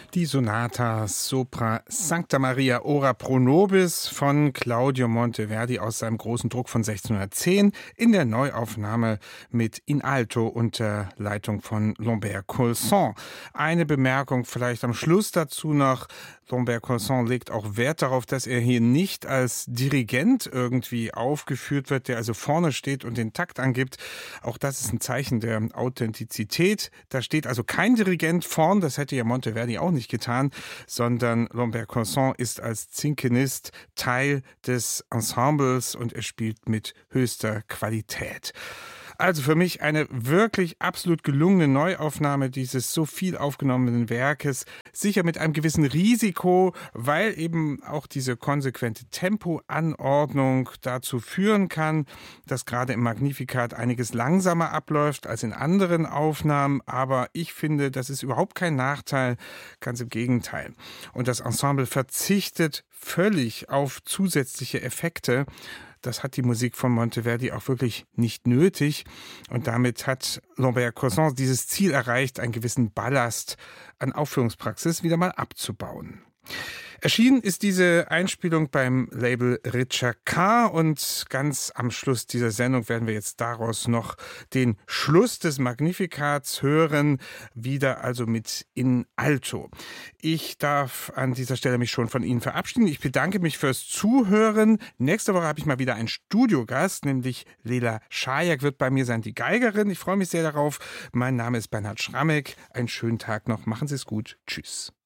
Die Sonata Sopra Sancta Maria Ora pro Nobis von Claudio Monteverdi aus seinem großen Druck von 1610 in der Neuaufnahme mit In Alto unter Leitung von Lambert-Colson. Eine Bemerkung vielleicht am Schluss dazu noch. Lambert-Colson legt auch Wert darauf, dass er hier nicht als Dirigent irgendwie aufgeführt wird, der also vorne steht und den Takt angibt. Auch das ist ein Zeichen der Authentizität. Da steht also kein Dirigent vorn, das hätte ja Monteverdi auch nicht getan, sondern Lambert-Colson ist als Zinkenist Teil des Ensembles und er spielt mit höchster Qualität. Also für mich eine wirklich absolut gelungene Neuaufnahme dieses so viel aufgenommenen Werkes. Sicher mit einem gewissen Risiko, weil eben auch diese konsequente Tempoanordnung dazu führen kann, dass gerade im Magnificat einiges langsamer abläuft als in anderen Aufnahmen. Aber ich finde, das ist überhaupt kein Nachteil, ganz im Gegenteil. Und das Ensemble verzichtet völlig auf zusätzliche Effekte. Das hat die Musik von Monteverdi auch wirklich nicht nötig. Und damit hat Lambert-Colson dieses Ziel erreicht, einen gewissen Ballast an Aufführungspraxis wieder mal abzubauen. Erschienen ist diese Einspielung beim Label Richard K. und ganz am Schluss dieser Sendung werden wir jetzt daraus noch den Schluss des Magnificats hören, wieder also mit In Alto. Ich darf an dieser Stelle mich schon von Ihnen verabschieden. Ich bedanke mich fürs Zuhören. Nächste Woche habe ich mal wieder einen Studiogast, nämlich Lela Schajak wird bei mir sein, die Geigerin. Ich freue mich sehr darauf. Mein Name ist Bernhard Schrammeck. Einen schönen Tag noch. Machen Sie es gut. Tschüss.